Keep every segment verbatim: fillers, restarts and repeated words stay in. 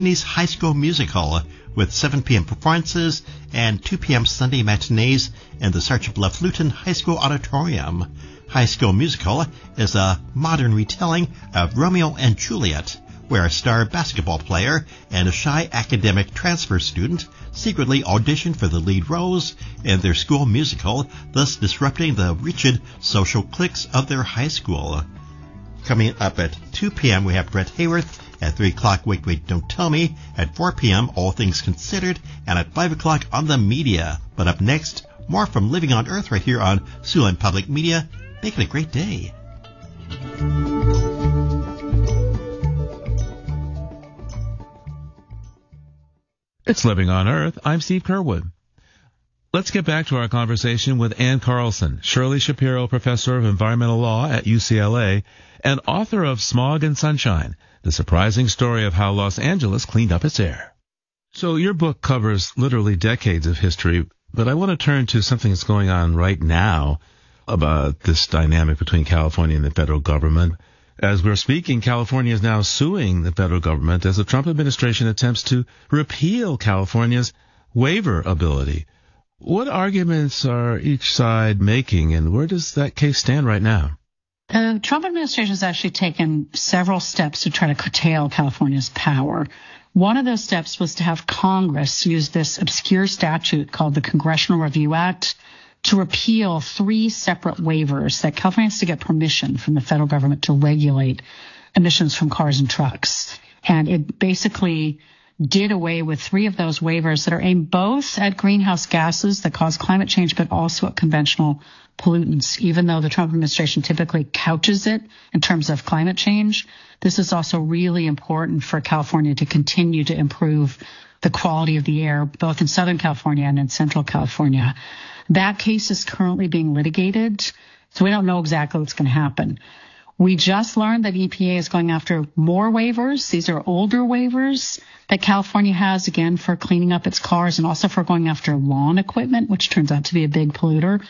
High School Musical with seven p.m. performances and two p.m. Sunday matinees in the Sergeant Bluff Luton High School Auditorium. High School Musical is a modern retelling of Romeo and Juliet, where a star basketball player and a shy academic transfer student secretly audition for the lead roles in their school musical, thus disrupting the rigid social cliques of their high school. Coming up at two p.m. we have Brett Hayworth. At three o'clock, Wait, Wait, Don't Tell Me. At four p.m., All Things Considered. And at five o'clock, On the Media. But up next, more from Living on Earth right here on Siouxland Public Media. Make it a great day. It's Living on Earth. I'm Steve Kerwood. Let's get back to our conversation with Ann Carlson, Shirley Shapiro Professor of Environmental Law at U C L A and author of Smog and Sunshine, the surprising story of how Los Angeles cleaned up its air. So your book covers literally decades of history, but I want to turn to something that's going on right now about this dynamic between California and the federal government. As we're speaking, California is now suing the federal government as the Trump administration attempts to repeal California's waiver ability. What arguments are each side making, and where does that case stand right now? The Trump administration has actually taken several steps to try to curtail California's power. One of those steps was to have Congress use this obscure statute called the Congressional Review Act to repeal three separate waivers that California has to get permission from the federal government to regulate emissions from cars and trucks. And it basically did away with three of those waivers that are aimed both at greenhouse gases that cause climate change, but also at conventional pollutants. Even though the Trump administration typically couches it in terms of climate change, this is also really important for California to continue to improve the quality of the air, both in Southern California and in Central California. That case is currently being litigated, so we don't know exactly what's going to happen. We just learned that E P A is going after more waivers. These are older waivers that California has, again, for cleaning up its cars and also for going after lawn equipment, which turns out to be a big polluter.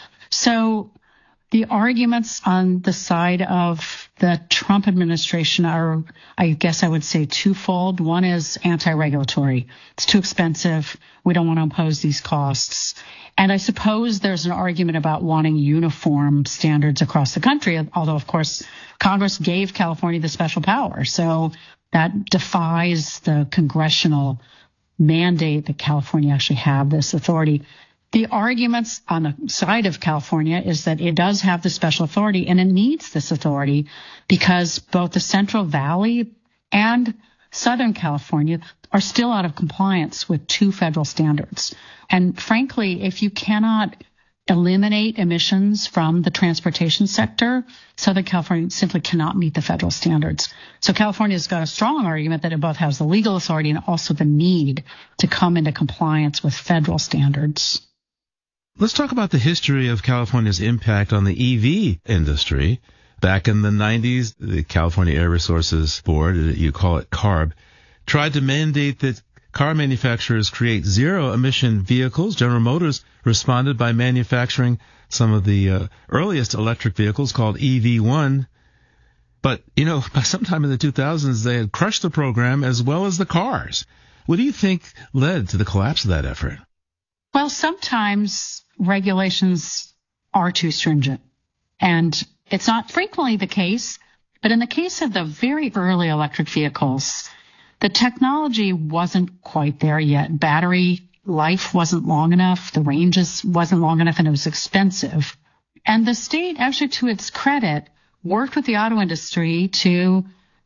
So the arguments on the side of the Trump administration are, I guess I would say, twofold. One is anti-regulatory. It's too expensive. We don't want to impose these costs. And I suppose there's an argument about wanting uniform standards across the country, although, of course, Congress gave California the special power. So that defies the congressional mandate that California actually have this authority. The arguments on the side of California is that it does have the special authority and it needs this authority because both the Central Valley and Southern California are still out of compliance with two federal standards. And frankly, if you cannot eliminate emissions from the transportation sector, Southern California simply cannot meet the federal standards. So California's got a strong argument that it both has the legal authority and also the need to come into compliance with federal standards. Let's talk about the history of California's impact on the E V industry. Back in the nineties, the California Air Resources Board, you call it CARB, tried to mandate that car manufacturers create zero-emission vehicles. General Motors responded by manufacturing some of the uh, earliest electric vehicles called E V one. But, you know, by sometime in the two thousands, they had crushed the program as well as the cars. What do you think led to the collapse of that effort? Well, sometimes regulations are too stringent, and it's not frequently the case, but in the case of the very early electric vehicles, the technology wasn't quite there yet. Battery life wasn't long enough, the ranges wasn't long enough, and it was expensive. And the state, actually to its credit, worked with the auto industry to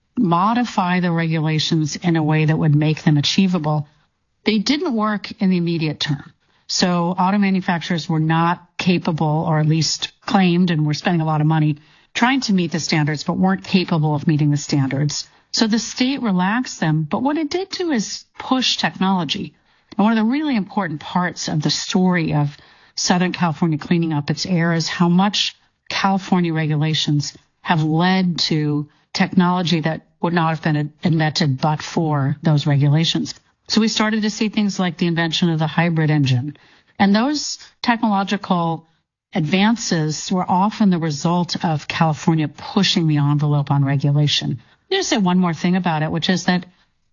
modify the regulations in a way that would make them achievable. They didn't work in the immediate term. So auto manufacturers were not capable, or at least claimed, and were spending a lot of money trying to meet the standards, but weren't capable of meeting the standards. So the state relaxed them. But what it did do is push technology. And one of the really important parts of the story of Southern California cleaning up its air is how much California regulations have led to technology that would not have been invented but for those regulations. So we started to see things like the invention of the hybrid engine. And those technological advances were often the result of California pushing the envelope on regulation. Let me just say one more thing about it, which is that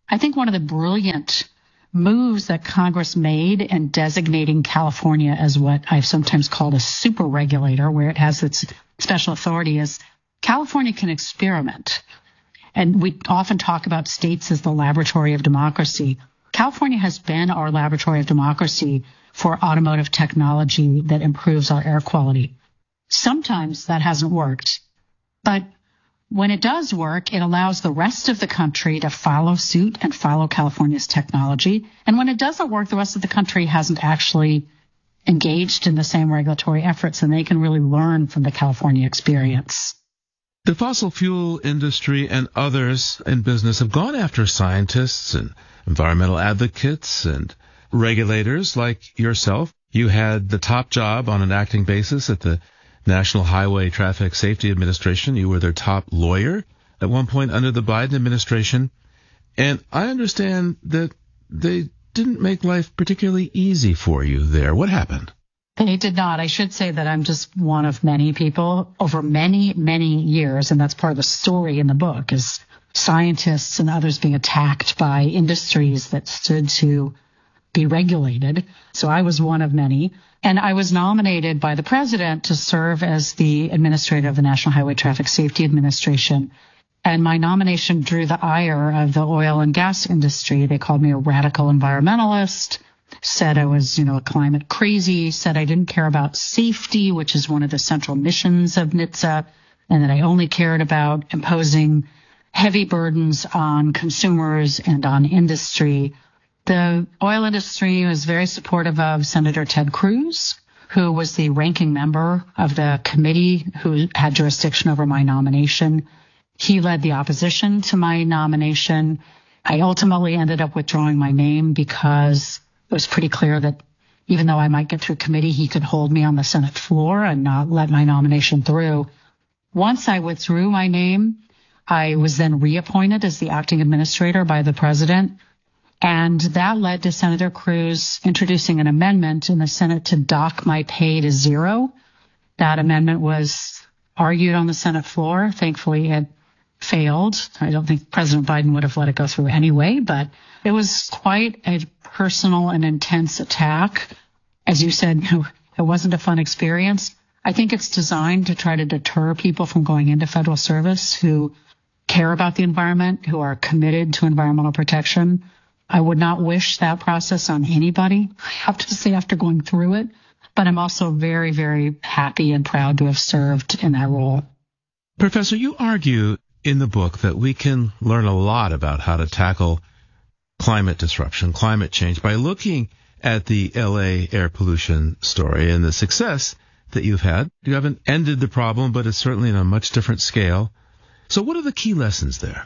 I think one of the brilliant moves that Congress made in designating California as what I've sometimes called a super regulator, where it has its special authority, is California can experiment. And we often talk about states as the laboratory of democracy. California has been our laboratory of democracy for automotive technology that improves our air quality. Sometimes that hasn't worked, but when it does work, it allows the rest of the country to follow suit and follow California's technology. And when it doesn't work, the rest of the country hasn't actually engaged in the same regulatory efforts, and they can really learn from the California experience. The fossil fuel industry and others in business have gone after scientists and environmental advocates and regulators like yourself. You had the top job on an acting basis at the National Highway Traffic Safety Administration. You were their top lawyer at one point under the Biden administration. And I understand that they didn't make life particularly easy for you there. What happened? They did not. I should say that I'm just one of many people over many, many years, and that's part of the story in the book, is scientists and others being attacked by industries that stood to be regulated. So I was one of many. And I was nominated by the president to serve as the administrator of the National Highway Traffic Safety Administration. And my nomination drew the ire of the oil and gas industry. They called me a radical environmentalist, said I was, you know, climate crazy, said I didn't care about safety, which is one of the central missions of N H T S A, and that I only cared about imposing heavy burdens on consumers and on industry. The oil industry was very supportive of Senator Ted Cruz, who was the ranking member of the committee who had jurisdiction over my nomination. He led the opposition to my nomination. I ultimately ended up withdrawing my name because it was pretty clear that even though I might get through committee, he could hold me on the Senate floor and not let my nomination through. Once I withdrew my name, I was then reappointed as the acting administrator by the president. And that led to Senator Cruz introducing an amendment in the Senate to dock my pay to zero. That amendment was argued on the Senate floor. Thankfully, it failed. I don't think President Biden would have let it go through anyway, but it was quite a personal and intense attack. As you said, it wasn't a fun experience. I think it's designed to try to deter people from going into federal service who care about the environment, who are committed to environmental protection. I would not wish that process on anybody, I have to say, after going through it. But I'm also very, very happy and proud to have served in that role. Professor, you argue in the book that we can learn a lot about how to tackle climate disruption, climate change, by looking at the L A air pollution story and the success that you've had. You haven't ended the problem, but it's certainly on a much different scale. So what are the key lessons there?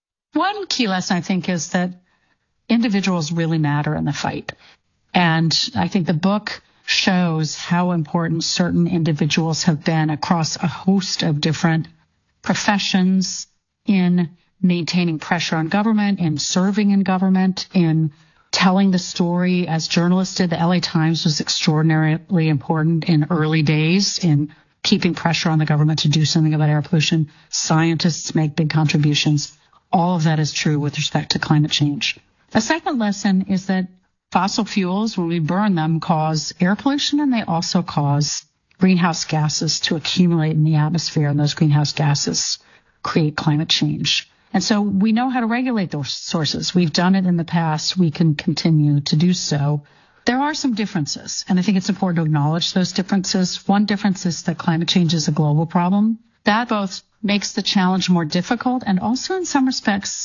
One key lesson, I think, is that individuals really matter in the fight. And I think the book shows how important certain individuals have been across a host of different professions in maintaining pressure on government, in serving in government, in telling the story as journalists did. The L A Times was extraordinarily important in early days in keeping pressure on the government to do something about air pollution. Scientists make big contributions. All of that is true with respect to climate change. A second lesson is that fossil fuels, when we burn them, cause air pollution, and they also cause greenhouse gases to accumulate in the atmosphere, and those greenhouse gases create climate change. And so we know how to regulate those sources. We've done it in the past. We can continue to do so. There are some differences, and I think it's important to acknowledge those differences. One difference is that climate change is a global problem. That both makes the challenge more difficult and also, in some respects,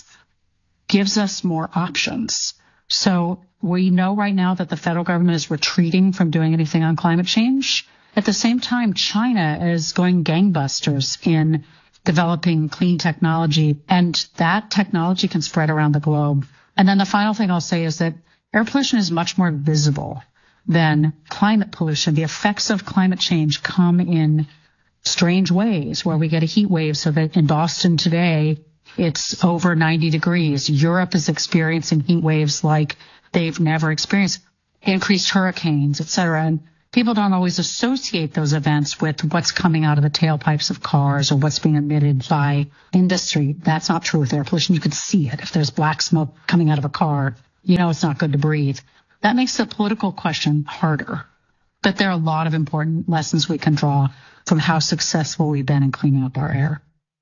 gives us more options. So we know right now that the federal government is retreating from doing anything on climate change. At the same time, China is going gangbusters in developing clean technology, and that technology can spread around the globe. And then the final thing I'll say is that air pollution is much more visible than climate pollution. The effects of climate change come in strange ways, where we get a heat wave, so that in Boston today, it's over ninety degrees. Europe is experiencing heat waves like they've never experienced, increased hurricanes, et cetera. And people don't always associate those events with what's coming out of the tailpipes of cars or what's being emitted by industry. That's not true with air pollution. You can see it. If there's black smoke coming out of a car, you know it's not good to breathe. That makes the political question harder. But there are a lot of important lessons we can draw from how successful we've been in cleaning up our air.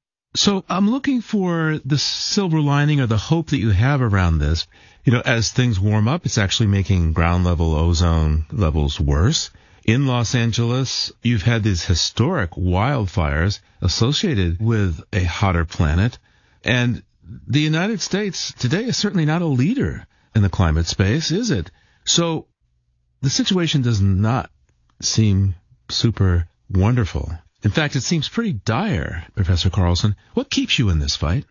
So I'm looking for the silver lining or the hope that you have around this. You know, as things warm up, it's actually making ground level ozone levels worse. In Los Angeles, you've had these historic wildfires associated with a hotter planet. And the United States today is certainly not a leader in the climate space, is it? So the situation does not seem super wonderful. In fact, it seems pretty dire, Professor Carlson. What keeps you in this fight?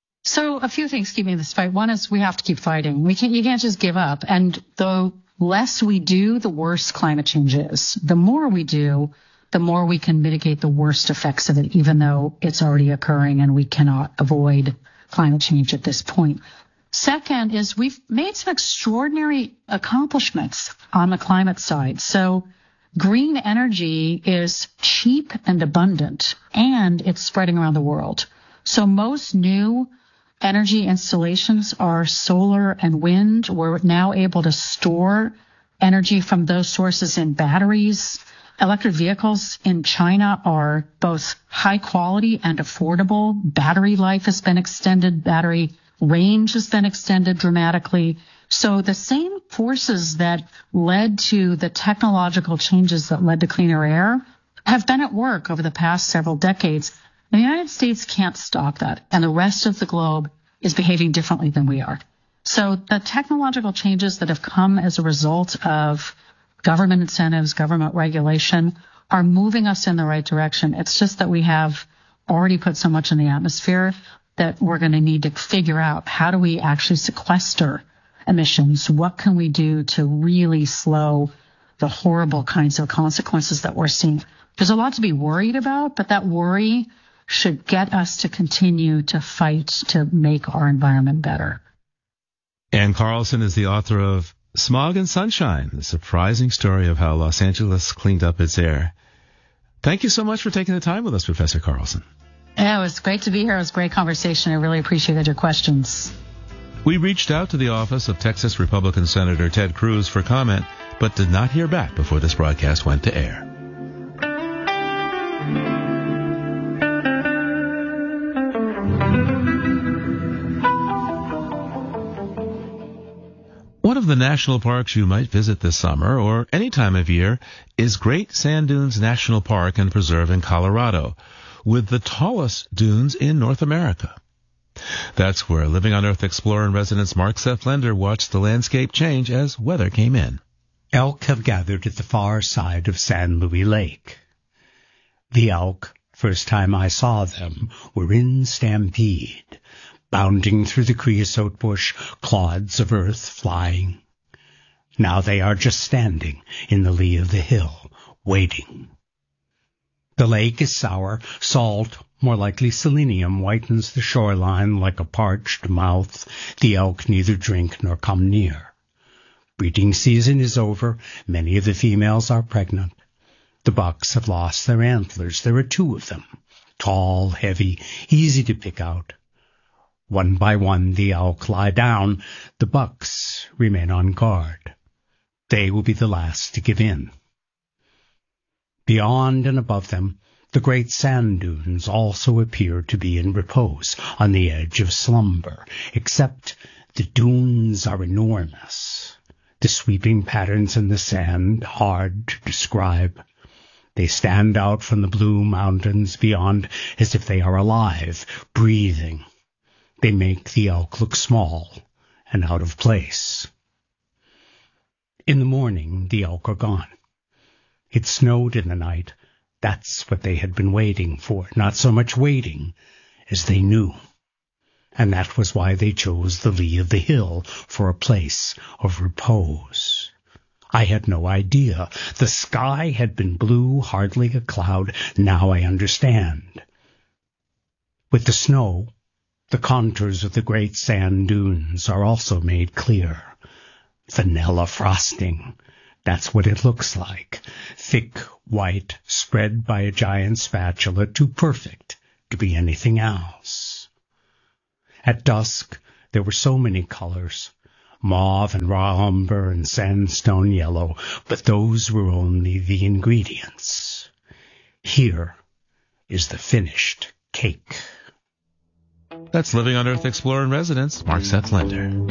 So a few things keep me in this fight. One is we have to keep fighting. We can't, you can't just give up. And the less we do, the worse climate change is. The more we do, the more we can mitigate the worst effects of it, even though it's already occurring and we cannot avoid climate change at this point. Second is we've made some extraordinary accomplishments on the climate side. So green energy is cheap and abundant, and it's spreading around the world. So most new energy installations are solar and wind. We're now able to store energy from those sources in batteries. Electric vehicles in China are both high quality and affordable. Battery life has been extended. Battery range has been extended dramatically. So the same forces that led to the technological changes that led to cleaner air have been at work over the past several decades. The United States can't stop that, and the rest of the globe is behaving differently than we are. So the technological changes that have come as a result of government incentives, government regulation, are moving us in the right direction. It's just that we have already put so much in the atmosphere that we're going to need to figure out how do we actually sequester emissions? What can we do to really slow the horrible kinds of consequences that we're seeing? There's a lot to be worried about, but that worry should get us to continue to fight to make our environment better. Ann Carlson is the author of Smog and Sunshine, the surprising story of how Los Angeles cleaned up its air. Thank you so much for taking the time with us, Professor Carlson. Yeah, it was great to be here. It was a great conversation. I really appreciated your questions. We reached out to the office of Texas Republican Senator Ted Cruz for comment, but did not hear back before this broadcast went to air. One of the national parks you might visit this summer or any time of year is Great Sand Dunes National Park and Preserve in Colorado, with the tallest dunes in North America. That's where Living on Earth explorer and resident Mark Seth Lender watched the landscape change as weather came in. Elk have gathered at the far side of San Luis Lake. The elk, first time I saw them, were in stampede, bounding through the creosote bush, clods of earth flying. Now they are just standing in the lee of the hill, waiting. The lake is sour. Salt, more likely selenium, whitens the shoreline like a parched mouth. The elk neither drink nor come near. Breeding season is over. Many of the females are pregnant. The bucks have lost their antlers. There are two of them, tall, heavy, easy to pick out. One by one the elk lie down. The bucks remain on guard. They will be the last to give in. Beyond and above them, the great sand dunes also appear to be in repose on the edge of slumber, except the dunes are enormous. The sweeping patterns in the sand hard to describe. They stand out from the blue mountains beyond as if they are alive, breathing. They make the elk look small and out of place. In the morning, the elk are gone. It snowed in the night. That's what they had been waiting for, not so much waiting as they knew. And that was why they chose the lee of the hill for a place of repose. I had no idea. The sky had been blue, hardly a cloud. Now I understand. With the snow, the contours of the great sand dunes are also made clear. Vanilla frosting, That's what it looks like. Thick, white, spread by a giant spatula, too perfect to be anything else. At dusk, there were so many colors, mauve and raw umber and sandstone yellow, but those were only the ingredients. Here is the finished cake. That's Living on Earth Explorer in Residence, Mark Seth Lender.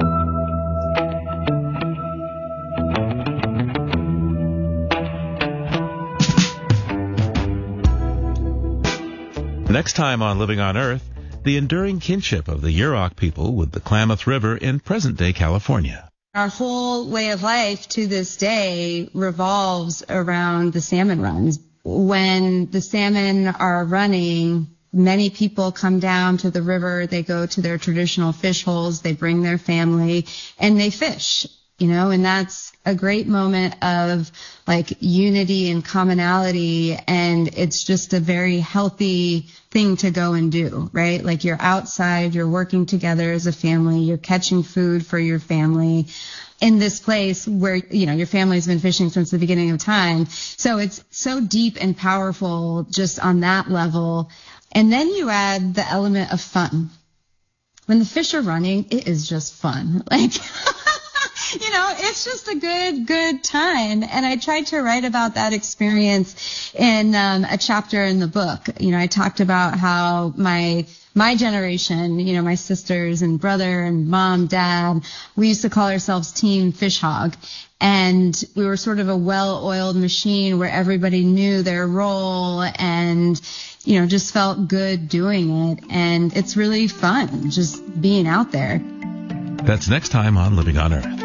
Next time on Living on Earth, the enduring kinship of the Yurok people with the Klamath River in present-day California. Our whole way of life to this day revolves around the salmon runs. When the salmon are running, many people come down to the river, they go to their traditional fish holes, they bring their family, and they fish, you know, and that's a great moment of like unity and commonality, and it's just a very healthy thing to go and do, right? Like you're outside, you're working together as a family, you're catching food for your family in this place where, you know, your family's been fishing since the beginning of time. So it's so deep and powerful just on that level. And then you add the element of fun. When the fish are running, it is just fun. Like, you know, it's just a good, good time. And I tried to write about that experience in um, a chapter in the book. You know, I talked about how my my generation, you know, my sisters and brother and mom, dad, we used to call ourselves Team Fish Hog. And we were sort of a well-oiled machine where everybody knew their role and, you know, just felt good doing it. And it's really fun just being out there. That's next time on Living on Earth.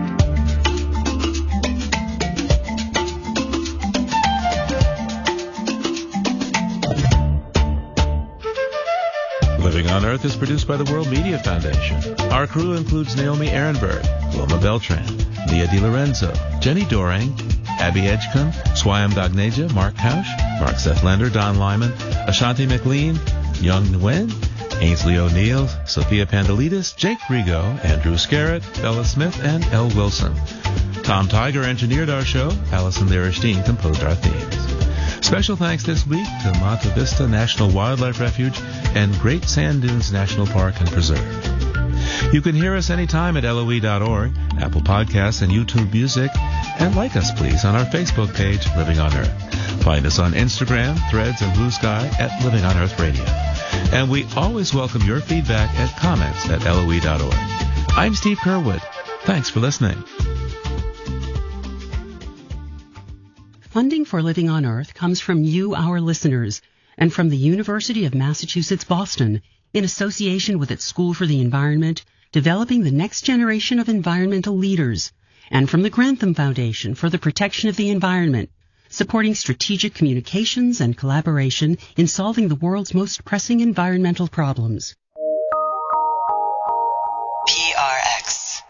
Living on Earth is produced by the World Media Foundation. Our crew includes Naomi Ehrenberg, Wilma Beltran, Nia DiLorenzo, Jenny Dorang, Abby Edgecombe, Swayam Dagneja, Mark Kausch, Mark Seth Lender, Don Lyman, Ashanti McLean, Young Nguyen, Ainsley O'Neill, Sophia Pandalidis, Jake Rigo, Andrew Scarrett, Bella Smith, and Elle Wilson. Tom Tiger engineered our show. Allison Lierstein composed our themes. Special thanks this week to Monte Vista National Wildlife Refuge and Great Sand Dunes National Park and Preserve. You can hear us anytime at L O E dot org, Apple Podcasts, and YouTube Music. And like us, please, on our Facebook page, Living on Earth. Find us on Instagram, Threads, and Blue Sky at Living on Earth Radio. And we always welcome your feedback at comments at L O E dot org. I'm Steve Curwood. Thanks for listening. Funding for Living on Earth comes from you, our listeners, and from the University of Massachusetts, Boston, in association with its School for the Environment, developing the next generation of environmental leaders, and from the Grantham Foundation for the Protection of the Environment, supporting strategic communications and collaboration in solving the world's most pressing environmental problems. P R X.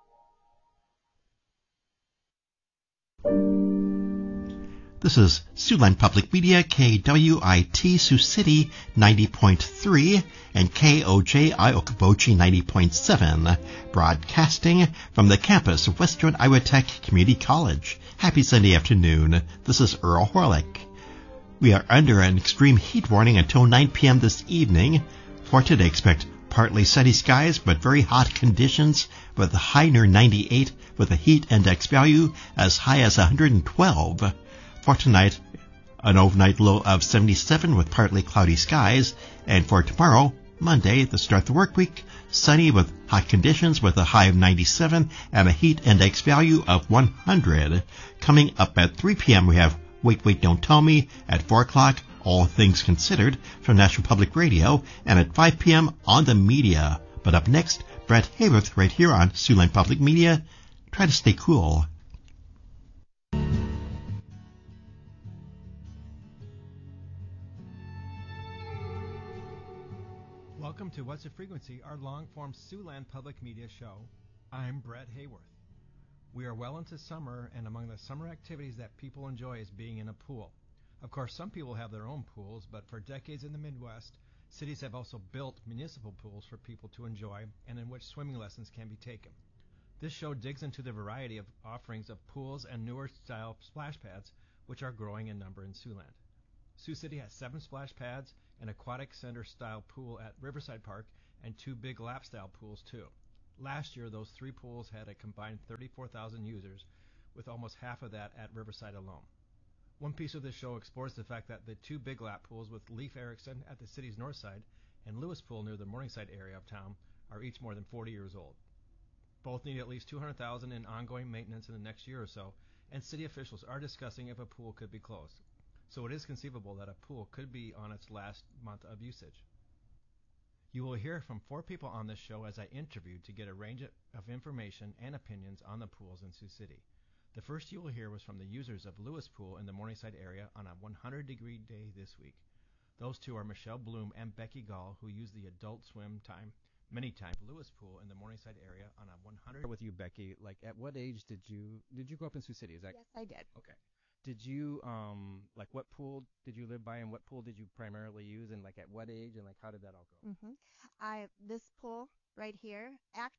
This is Siouxland Public Media, K W I T Sioux City ninety point three and K O J I Okoboji ninety point seven, broadcasting from the campus of Western Iowa Tech Community College. Happy Sunday afternoon. This is Earl Horlick. We are under an extreme heat warning until nine p.m. this evening. For today, expect partly sunny skies, but very hot conditions with a high near ninety-eight with a heat index value as high as one hundred twelve. For tonight, an overnight low of seventy-seven with partly cloudy skies. And for tomorrow, Monday, the start of the work week, sunny with hot conditions with a high of ninety-seven and a heat index value of one hundred. Coming up at three p.m. we have Wait, Wait, Don't Tell Me. At four o'clock, All Things Considered from National Public Radio. And at five p.m. on the media. But up next, Brett Hayworth right here on Siouxland Public Media. Try to stay cool. Welcome to What's the Frequency, our long-form Siouxland Public Media show. I'm Brett Hayworth. We are well into summer, and among the summer activities that people enjoy is being in a pool. Of course, some people have their own pools, but for decades in the Midwest, cities have also built municipal pools for people to enjoy and in which swimming lessons can be taken. This show digs into the variety of offerings of pools and newer style splash pads, which are growing in number in Siouxland. Sioux City has seven splash pads, an aquatic center style pool at Riverside Park, and two big lap style pools too. Last year, those three pools had a combined thirty-four thousand users, with almost half of that at Riverside alone. One piece of this show explores the fact that the two big lap pools with Leif Erikson at the city's north side and Lewis Pool near the Morningside area of town are each more than forty years old. Both need at least two hundred thousand dollars in ongoing maintenance in the next year or so, and city officials are discussing if a pool could be closed. So it is conceivable that a pool could be on its last month of usage. You will hear from four people on this show as I interviewed to get a range of information and opinions on the pools in Sioux City. The first you will hear was from the users of Lewis Pool in the Morningside area on a one hundred degree day this week. Those two are Michelle Bloom and Becky Gall, who use the adult swim time many times. Lewis Pool in the Morningside area on a one hundred. With you, Becky, like at what age did you did you grow up in Sioux City? Is that Yes, I did. okay? Did you um like what pool did you live by, and what pool did you primarily use, and like at what age, and like how did that all go? Mm-hmm. I this pool right here, act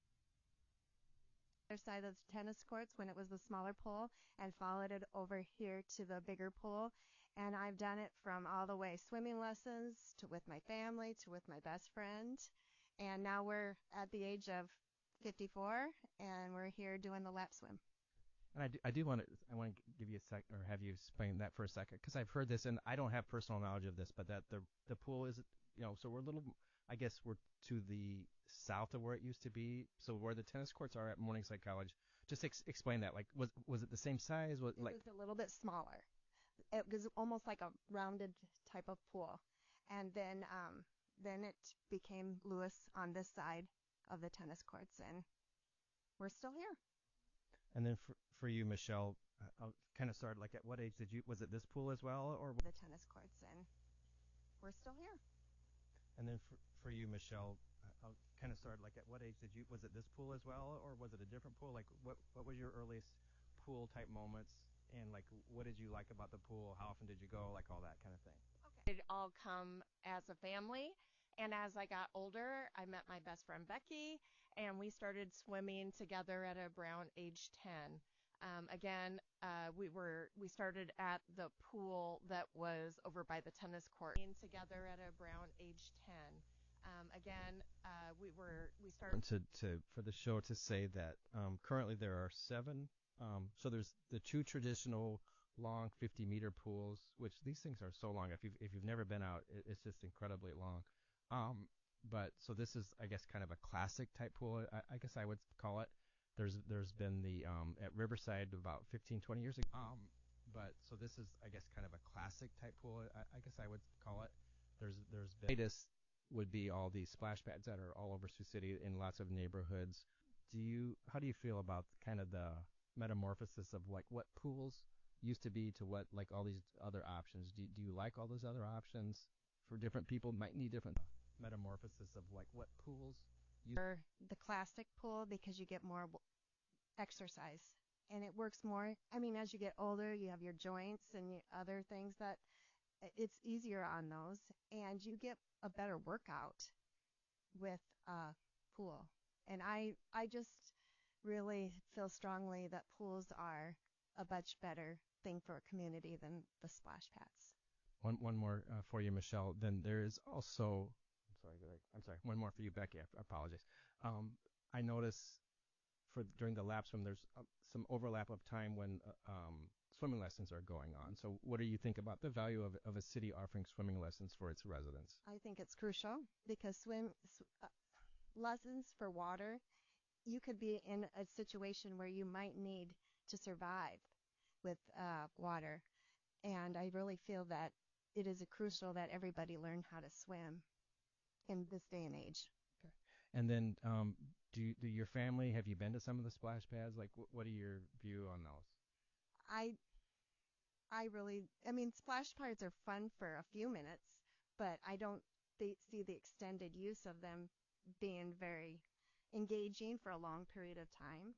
other side of the tennis courts when it was the smaller pool, and followed it over here to the bigger pool. And I've done it from all the way swimming lessons to with my family to with my best friend. And now we're at the age of fifty-four, and we're here doing the lap swim. And I do, I do want to I want to give you a sec or have you explain that for a second, because I've heard this and I don't have personal knowledge of this, but that the the pool is, you know, so we're a little, I guess we're to the south of where it used to be, so where the tennis courts are at Morningside College. Just ex- explain that. Like, was was it the same size? Was It like was a little bit smaller. It was almost like a rounded type of pool, and then um then it became Lewis on this side of the tennis courts, and we're still here. And then for for you, Michelle, uh, I'll kind of start like at what age did you, was it this pool as well, or The tennis courts, and we're still here. and then for for you, Michelle, uh, I'll kind of start like at what age did you, was it this pool as well, or was it a different pool? Like what what was your earliest pool type moments, and like what did you like about the pool? How often did you go? Like all that kind of thing. It all come as a family, and as I got older, I met my best friend Becky, and we started swimming together at around age ten. Um, again, uh, we were we started at the pool that was over by the tennis court. Together at around age ten. Um, again, uh, we were we started to to for the show to say that um, currently there are seven. Um, so there's the two traditional long fifty meter pools, which these things are so long. If you've if you've never been out, it, it's just incredibly long. Um, but so this is, I guess, kind of a classic type pool, I, I guess I would call it. There's there's been the um, at Riverside about fifteen, twenty years ago. Um, but so this is, I guess, kind of a classic type pool, I, I guess I would call it. There's there's been latest would be all these splash pads that are all over Sioux City in lots of neighborhoods. Do you how do you feel about kind of the metamorphosis of like what pools used to be to what like all these other options? Do do you like all those other options? For different people might need different metamorphosis of like what pools used Or the classic pool, because you get more w- exercise and it works more. I mean, as you get older, you have your joints and your other things that it's easier on those, and you get a better workout with a pool. And I I just really feel strongly that pools are a much better thing for a community than the splash pads. One one more uh, for you, Michelle. Then there is also, I'm sorry, Greg, I'm sorry. One more for you, Becky. I apologize. Um, I notice for during the lap swim, there's uh, some overlap of time when uh, um, swimming lessons are going on. So, what do you think about the value of of a city offering swimming lessons for its residents? I think it's crucial because swim sw- uh, lessons for water, you could be in a situation where you might need to survive with uh, water, and I really feel that it is a crucial that everybody learn how to swim in this day and age. Okay. And then, um, do, you, do your family, have you been to some of the splash pads? Like, wh- what are your view on those? I, I really, I mean, splash pads are fun for a few minutes, but I don't th- see the extended use of them being very engaging for a long period of time.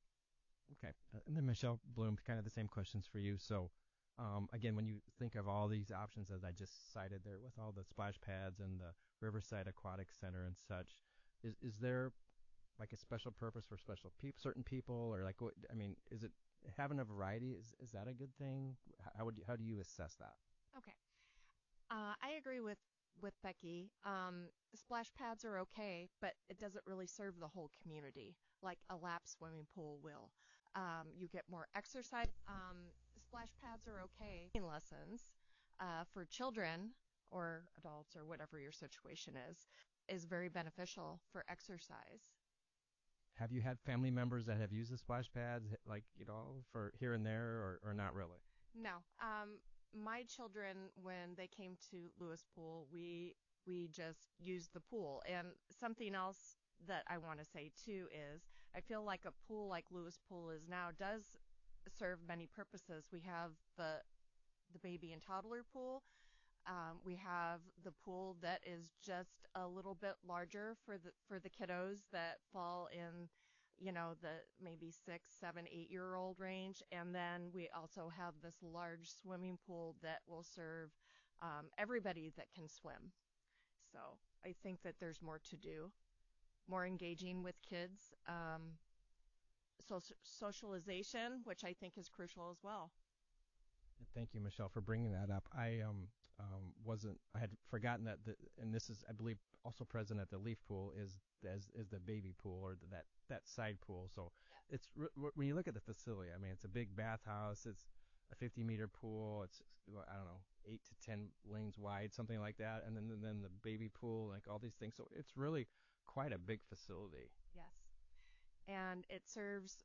Okay. Uh, and then Michelle Bloom, kind of the same questions for you. So, um, again, when you think of all these options as I just cited there with all the splash pads and the Riverside Aquatic Center and such, is is there like a special purpose for special people, certain people, or like what? I mean, is it having a variety? Is is that a good thing? How would you, how do you assess that? Okay. Uh, I agree with, with Becky. Um, splash pads are okay, but it doesn't really serve the whole community like a lap swimming pool will. Um, you get more exercise. Um, splash pads are okay. Lessons uh, for children or adults or whatever your situation is, is very beneficial for exercise. Have you had family members that have used the splash pads, like, you know, for here and there, or, or not really? No. Um, my children, when they came to Lewis Pool, we we just used the pool. And something else that I want to say too is I feel like a pool like Lewis Pool is now does serve many purposes. We have the the baby and toddler pool. Um, we have the pool that is just a little bit larger for the for the kiddos that fall in, you know, the maybe six, seven, eight year old range. And then we also have this large swimming pool that will serve um, everybody that can swim. So I think that there's more to do, more engaging with kids, um, so socialization, which I think is crucial as well. Thank you, Michelle, for bringing that up. I um, um wasn't I had forgotten that the, and this is I believe also present at the Leaf Pool is as is the baby pool or the, that that side pool. So it's when you look at the facility, I mean, it's a big bathhouse. It's a fifty meter pool. It's I don't know eight to ten lanes wide, something like that, and then and then the baby pool, like all these things. So it's really quite a big facility. Yes, and it serves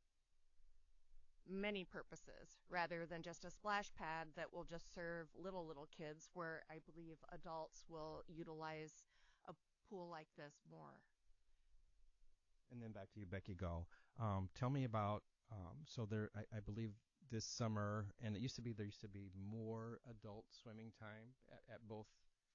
many purposes rather than just a splash pad that will just serve little little kids, where I believe adults will utilize a pool like this more. And then back to you, Becky Gull. Um, tell me about um, so there I, I believe this summer, and it used to be there used to be more adult swimming time at, at both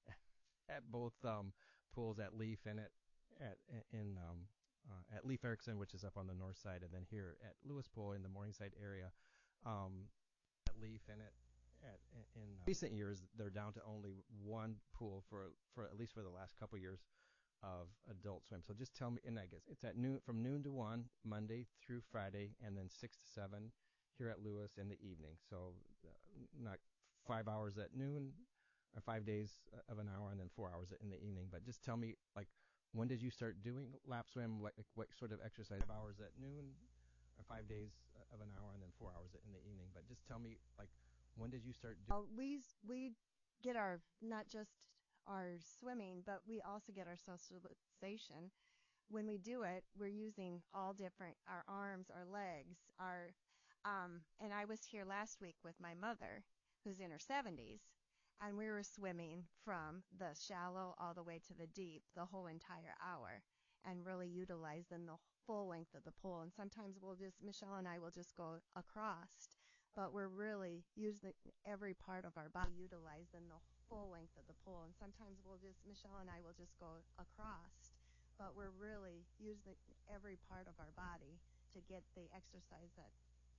at both um, pools at Leaf and at at in um, Uh, at Leif Erikson, which is up on the north side, and then here at Lewis Pool in the Morningside area. Um, at Leaf and at, at in uh, recent years, they're down to only one pool for for at least for the last couple years of adult swim. So just tell me, and I guess it's at noon from noon to one Monday through Friday, and then six to seven here at Lewis in the evening. So uh, not five hours at noon, or five days of an hour, and then four hours in the evening. But just tell me, like, when did you start doing lap swim? Like, what sort of exercise? Five hours at noon, or five days of an hour, and then four hours in the evening. But just tell me, like, when did you start doing? Uh, we we get our not just our swimming, but we also get our socialization. When we do it, we're using all different our arms, our legs, our um. And I was here last week with my mother, who's in her seventies. And we were swimming from the shallow all the way to the deep the whole entire hour and really utilizing the full length of the pool. And sometimes we'll just, Michelle and I will just go across, but we're really using every part of our body, utilizing the full length of the pool. And sometimes we'll just, Michelle and I will just go across, but we're really using every part of our body to get the exercise that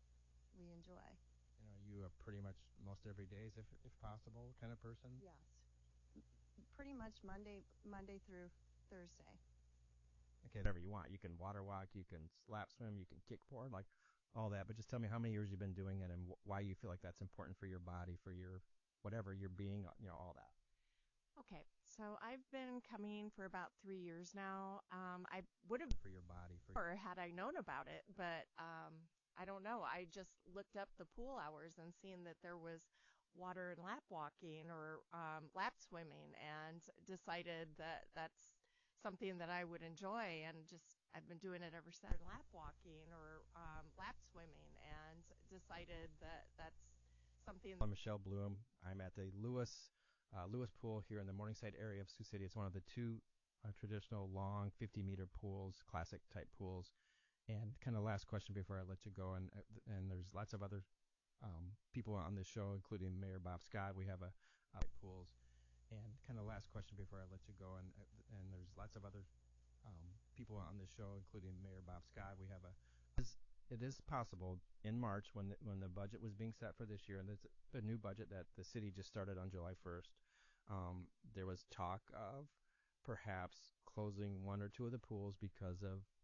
we enjoy. You know, you are pretty much most every day, if if possible, kind of person? Yes. Pretty much Monday Monday through Thursday. Okay, whatever you want. You can water walk, you can lap swim, you can kickboard, like all that. But just tell me how many years you've been doing it and wh- why you feel like that's important for your body, for your whatever, your being, you know, all that. Okay, so I've been coming for about three years now. Um, I would have for your body, for or had I known about it, but um, I don't know. I just looked up the pool hours and seen that there was water and lap walking or um, lap swimming, and decided that that's something that I would enjoy, and just I've been doing it ever since. Lap walking or um, lap swimming, and decided that that's something. I'm Michelle Bloom. I'm at the Lewis uh, Lewis Pool here in the Morningside area of Sioux City. It's one of the two uh, traditional long fifty meter pools, classic type pools. And kind of last question before I let you go, and and there's lots of other um, people on this show, including Mayor Bob Scott. We have a uh, pools, and kind of last question before I let you go, and and there's lots of other um, people on this show, including Mayor Bob Scott. We have a it is possible in March when the, when the budget was being set for this year, and there's the new budget that the city just started on July first. Um, there was talk of perhaps closing one or two of the pools because of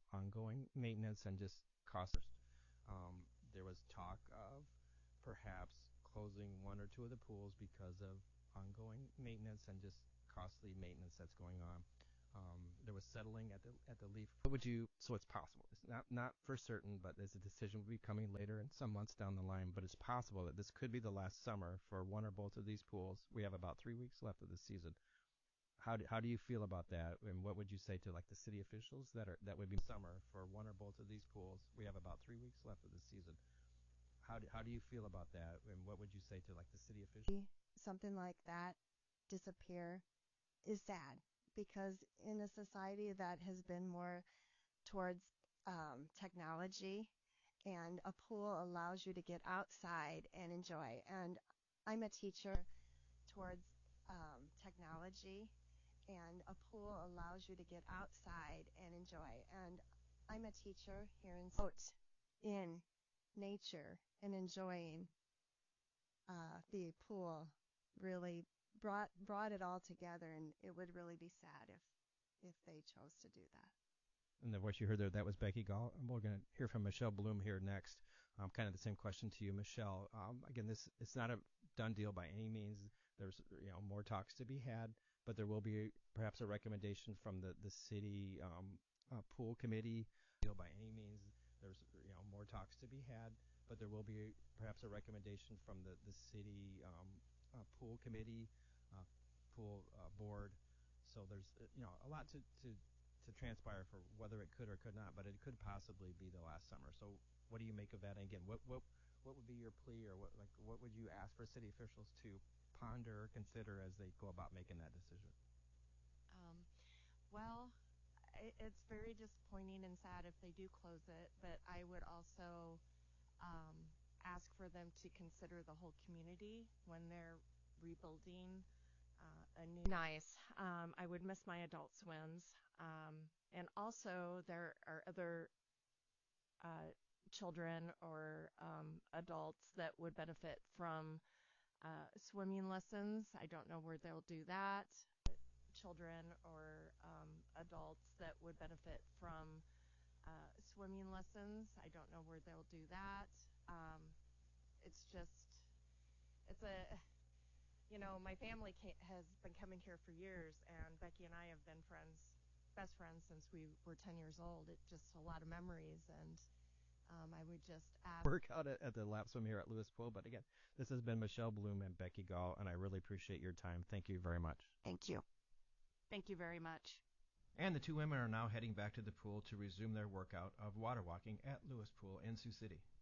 ongoing maintenance and just cost. Um, there was talk of perhaps closing one or two of the pools because of ongoing maintenance and just costly maintenance that's going on. Um, there was settling at the at the Leaf. What would you? So it's possible. It's not not for certain, but there's a decision will be coming later in some months down the line. But it's possible that this could be the last summer for one or both of these pools. We have about three weeks left of the season. How do, how do you feel about that? And what would you say to like the city officials that are that would be summer for one or both of these pools? We have about three weeks left of the season. How do how do you feel about that? And what would you say to like the city officials? Something like that disappear is sad, because in a society that has been more towards um, technology, and a pool allows you to get outside and enjoy. And I'm a teacher towards um, technology, and a pool allows you to get outside and enjoy. And I'm a teacher here in out in nature and enjoying uh, the pool really brought brought it all together, and it would really be sad if if they chose to do that. And the voice you heard there, that was Becky Gall. And we're going to hear from Michelle Bloom here next. Um, kind of the same question to you, Michelle. Um, again, this it's not a done deal by any means. There's you know more talks to be had, but there will be perhaps a recommendation from the the city um, uh, pool committee. Deal by any means. There's you know more talks to be had, but there will be perhaps a recommendation from the the city um, uh, pool committee, uh, pool uh, board. So there's uh, you know a lot to, to to transpire for whether it could or could not, but it could possibly be the last summer. So what do you make of that? And again, what what what would be your plea, or what like what would you ask for city officials to ponder or consider as they go about making that decision? Um, well, it, it's very disappointing and sad if they do close it, but I would also um, ask for them to consider the whole community when they're rebuilding uh, a new. Nice. Um, I would miss my adult swims. Um, and also there are other uh, children or um, adults that would benefit from uh, swimming lessons. I don't know where they'll do that. Children or um, adults that would benefit from uh, swimming lessons. I don't know where they'll do that. Um, it's just, it's a, you know, my family ca- has been coming here for years, and Becky and I have been friends, best friends since we were ten years old. It's just a lot of memories, and um, I would just ask. Work out at, at the lap swim here at Lewis Pool. But again, this has been Michelle Bloom and Becky Gall, and I really appreciate your time. Thank you very much. Thank you. Thank you very much. And the two women are now heading back to the pool to resume their workout of water walking at Lewis Pool in Sioux City.